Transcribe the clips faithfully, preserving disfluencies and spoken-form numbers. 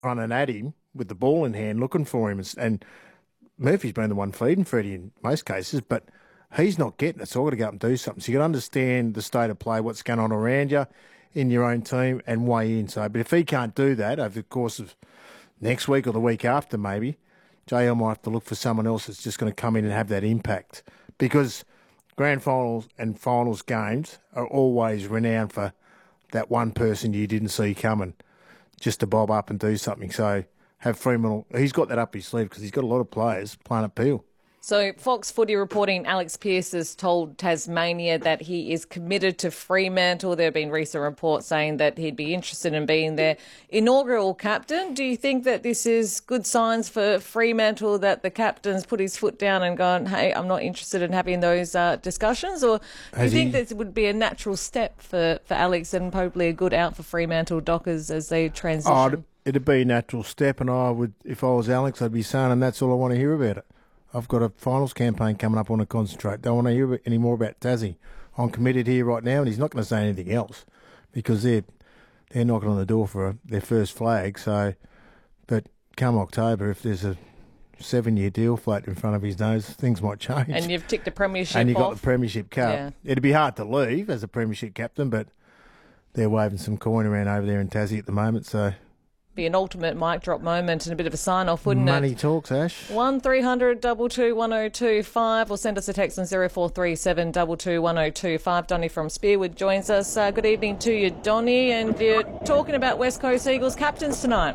running at him with the ball in hand, looking for him. And Murphy's been the one feeding Freddie in most cases, but he's not getting it, so I've got to go up and do something. So you got to understand the state of play, what's going on around you in your own team, and weigh in. So, but if he can't do that over the course of next week or the week after maybe, J L might have to look for someone else that's just going to come in and have that impact. Because grand finals and finals games are always renowned for that one person you didn't see coming just to bob up and do something. So have Fremantle, he's got that up his sleeve because he's got a lot of players playing at Peel. So Fox Footy reporting Alex Pearce has told Tasmania that he is committed to Fremantle. There have been recent reports saying that he'd be interested in being their inaugural captain. Do you think that this is good signs for Fremantle, that the captain's put his foot down and gone, hey, I'm not interested in having those uh, discussions? Or do Has you think he... this would be a natural step for, for Alex and probably a good out for Fremantle Dockers as they transition? Oh, it'd be a natural step, and I would, if I was Alex, I'd be saying, and that's all I want to hear about it. I've got a finals campaign coming up. I want to concentrate. Don't want to hear any more about Tassie. I'm committed here right now, and he's not going to say anything else because they're they're knocking on the door for a, their first flag. So, but come October, if there's a seven-year deal floating in front of his nose, things might change. And you've ticked the premiership and you got off. the premiership cup. Yeah. It'd be hard to leave as a premiership captain, but they're waving some coin around over there in Tassie at the moment. So. Be an ultimate mic drop moment and a bit of a sign-off, wouldn't Money it? Money talks, Ash. one three hundred two two one oh two five or send us a text on zero four three seven two two one oh two five. Donny from Spearwood joins us. Uh, good evening to you, Donny. And you're talking about West Coast Eagles captains tonight.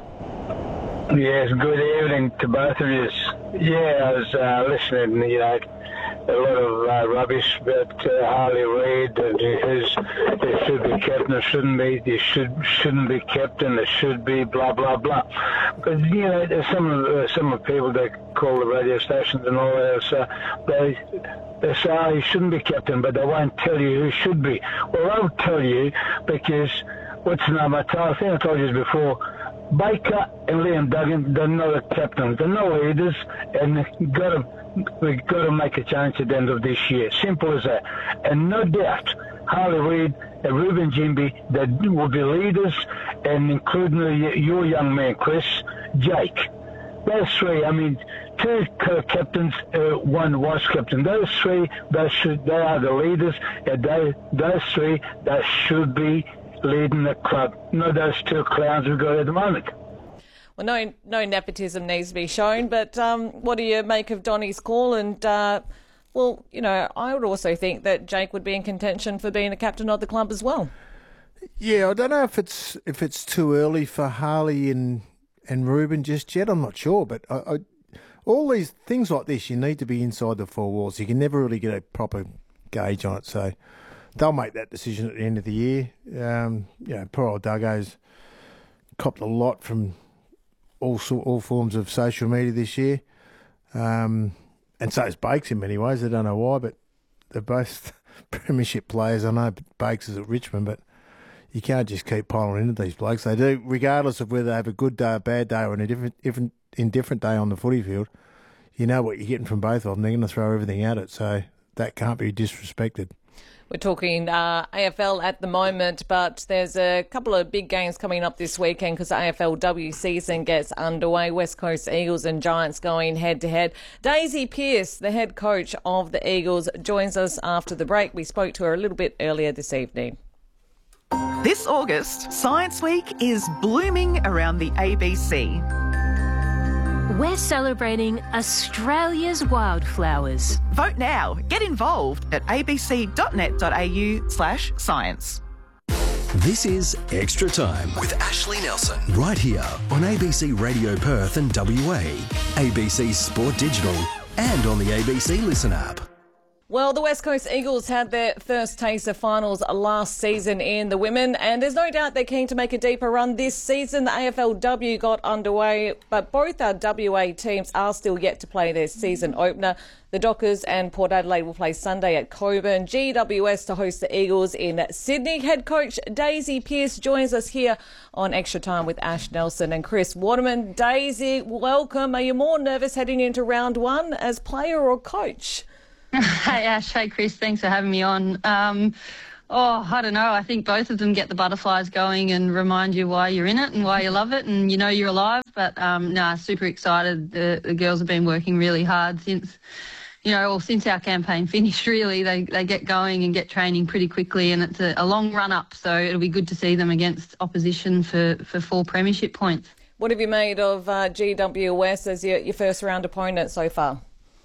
Yes, good evening to both of you. Yeah, I was uh, listening, you know, a lot of uh, rubbish about uh, Harley Reid and his, there should be captain, there shouldn't be, there should, shouldn't be captain, there should be, blah, blah, blah. But, you know, there's some of, uh, some of the people that call the radio stations and all that, so they, they say, oh, he shouldn't be captain, but they won't tell you who should be. Well, I'll tell you, because, what's the name, I think I told you this before, Baker and Liam Duggan, they're not the captains, they're not leaders, and they've got to, we've got to make a change at the end of this year. Simple as that. And no doubt, Harley Reid and Ruben Jimby, they will be leaders, and including your young man, Chris, Jake. Those three, I mean, two co-captains, uh, one was captain. Those three, they, should, they are the leaders, and they, those three, they should be leading the club. Not those two clowns we've got at the moment. Well, no, no nepotism needs to be shown, but um, what do you make of Donny's call? And, uh, well, you know, I would also think that Jake would be in contention for being a captain of the club as well. Yeah, I don't know if it's if it's too early for Harley and, and Ruben just yet. I'm not sure, but I, I, all these things like this, you need to be inside the four walls. You can never really get a proper gauge on it, so they'll make that decision at the end of the year. Um, you know, poor old Duggo's copped a lot from all all forms of social media this year. Um, and so is Bakes in many ways. I don't know why, but they're both premiership players. I know Bakes is at Richmond, but you can't just keep piling into these blokes. They do, regardless of whether they have a good day, a bad day, or an indifferent, different, indifferent day on the footy field, you know what you're getting from both of them. They're going to throw everything at it, so that can't be disrespected. We're talking uh, A F L at the moment, but there's a couple of big games coming up this weekend because the A F L W season gets underway. West Coast Eagles and Giants going head-to-head. Daisy Pearce, the head coach of the Eagles, joins us after the break. We spoke to her a little bit earlier this evening. This August, Science Week is blooming around the A B C. We're celebrating Australia's wildflowers. Vote now. Get involved at abc.net.au slash science. This is Extra Time with Ashley Nelson, right here on A B C Radio Perth and W A, A B C Sport Digital, and on the A B C Listen app. Well, the West Coast Eagles had their first taste of finals last season in the women, and there's no doubt they're keen to make a deeper run this season. The A F L W got underway, but both our W A teams are still yet to play their season opener. The Dockers and Port Adelaide will play Sunday at Coburn. G W S to host the Eagles in Sydney. Head coach Daisy Pearce joins us here on Extra Time with Ash Nelson and Chris Waterman. Daisy, welcome. Are you more nervous heading into round one as player or coach? Hey Ash, hey Chris, thanks for having me on. Um, Oh, I don't know. I think both of them get the butterflies going and remind you why you're in it and why you love it and you know you're alive. But, um, no, nah, super excited. The, the girls have been working really hard since, you know, or since our campaign finished, really. They they get going and get training pretty quickly, and it's a, a long run up. So it'll be good to see them against opposition for, for four premiership points. What have you made of uh, G W S as your, your first round opponent so far?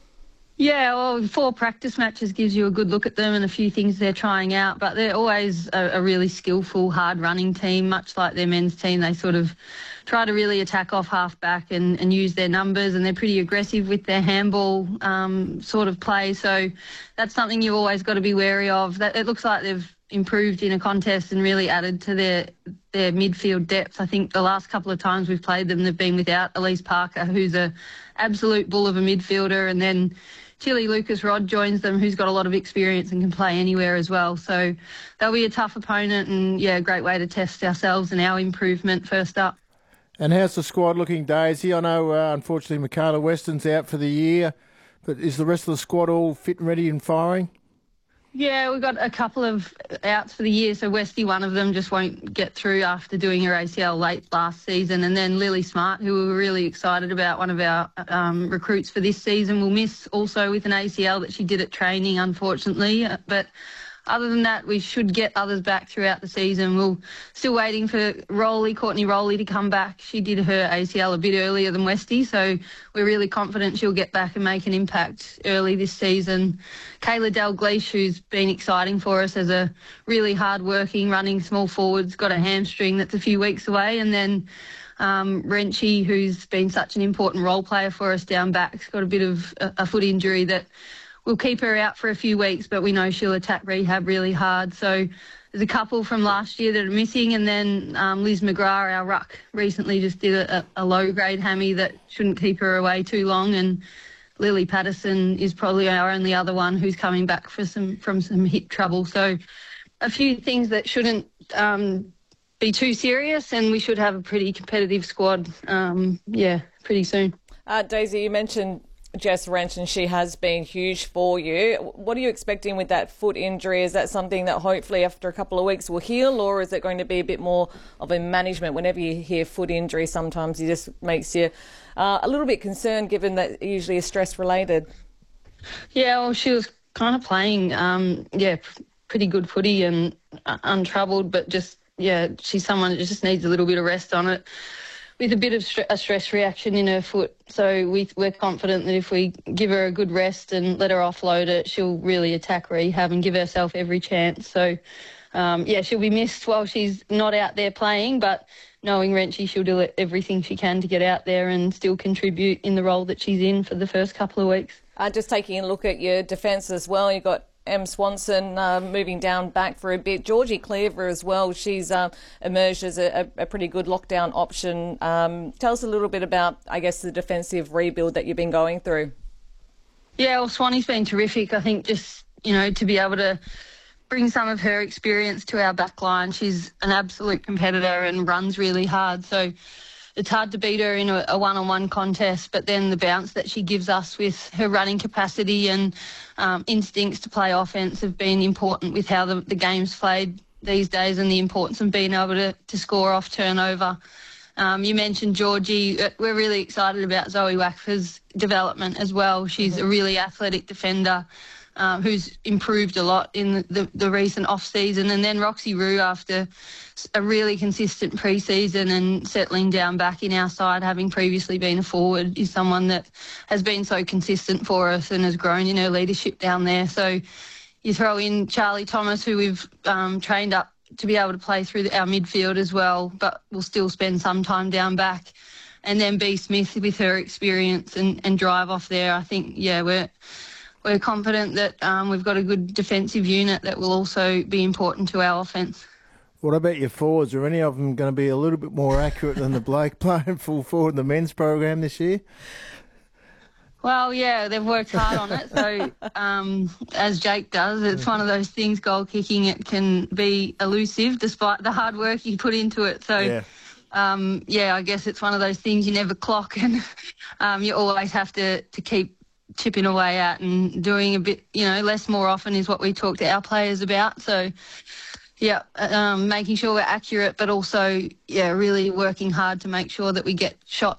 Yeah, well, four practice matches gives you a good look at them and a few things they're trying out, but they're always a, a really skillful, hard-running team, much like their men's team. They sort of try to really attack off half-back and, and use their numbers, and they're pretty aggressive with their handball um, sort of play, so that's something you've always got to be wary of. That, it looks like they've improved in a contest and really added to their their midfield depth. I think the last couple of times we've played them, they've been without Elise Parker, who's a absolute bull of a midfielder, and then Tilly Lucas-Rod joins them, who's got a lot of experience and can play anywhere as well. So they'll be a tough opponent and, yeah, a great way to test ourselves and our improvement first up. And how's the squad looking, Daisy? I know, uh, unfortunately, Michaela Weston's out for the year, but is the rest of the squad all fit and ready and firing? Yeah, we've got a couple of outs for the year. So Westy, one of them, just won't get through after doing her A C L late last season. And then Lily Smart, who we were really excited about, one of our um, recruits for this season, will miss also with an A C L that she did at training, unfortunately. But other than that, we should get others back throughout the season. We're still waiting for Rowley, Courtney Rowley, to come back. She did her A C L a bit earlier than Westy, so we're really confident she'll get back and make an impact early this season. Kayla Dalgleish, who's been exciting for us as a really hard-working, running small forwards, got a hamstring that's a few weeks away. And then um, Renchie, who's been such an important role player for us down back, has got a bit of a, a foot injury that we'll keep her out for a few weeks, but we know she'll attack rehab really hard. So there's a couple from last year that are missing, and then um, Liz McGrath, our ruck, recently just did a, a low-grade hammy that shouldn't keep her away too long, and Lily Patterson is probably our only other one who's coming back for some from some hip trouble. So a few things that shouldn't um, be too serious, and we should have a pretty competitive squad, um, yeah, pretty soon. Uh, Daisy, you mentioned Jess Wrench, and she has been huge for you. What are you expecting with that foot injury? Is that something that hopefully after a couple of weeks will heal, or is it going to be a bit more of a management? Whenever you hear foot injury, sometimes it just makes you uh, a little bit concerned, given that it usually is stress-related. Yeah, well, she was kind of playing, um, yeah, pretty good footy and uh, untroubled, but just, yeah, she's someone that just needs a little bit of rest on it, with a bit of st- a stress reaction in her foot. So we, we're confident that if we give her a good rest and let her offload it, she'll really attack rehab and give herself every chance. So, um, yeah, she'll be missed while she's not out there playing, but knowing Renchie, she'll do everything she can to get out there and still contribute in the role that she's in for the first couple of weeks. Uh, just taking a look at your defence as well, you've got Em Swanson uh, moving down back for a bit. Georgie Cleaver as well. She's uh, emerged as a, a pretty good lockdown option. Um, tell us a little bit about, I guess, the defensive rebuild that you've been going through. Yeah, well, Swanee's been terrific. I think just, you know, to be able to bring some of her experience to our back line. She's an absolute competitor and runs really hard. So it's hard to beat her in a, a one-on-one contest, but then the bounce that she gives us with her running capacity and um, instincts to play offence have been important with how the, the game's played these days and the importance of being able to, to score off turnover. Um, you mentioned Georgie. We're really excited about Zoe Wackford's development as well. She's mm-hmm. a really athletic defender um, who's improved a lot in the, the, the recent off-season. And then Roxy Rue, after a really consistent pre-season and settling down back in our side, having previously been a forward, is someone that has been so consistent for us and has grown in her leadership down there. So you throw in Charlie Thomas, who we've um, trained up to be able to play through our midfield as well, but we'll still spend some time down back. And then B. Smith with her experience and, and drive off there. I think, yeah, we're we're confident that um, we've got a good defensive unit that will also be important to our offence. What about your forwards? Are any of them going to be a little bit more accurate than the bloke playing full forward in the men's program this year? Well, yeah, they've worked hard on it. So, um, as Jake does, it's one of those things, goal kicking, it can be elusive despite the hard work you put into it. So, yeah, um, yeah I guess it's one of those things you never clock, and um, you always have to, to keep chipping away at and doing a bit, you know, less more often is what we talk to our players about. So, yeah, um, making sure we're accurate, but also, yeah, really working hard to make sure that we get shots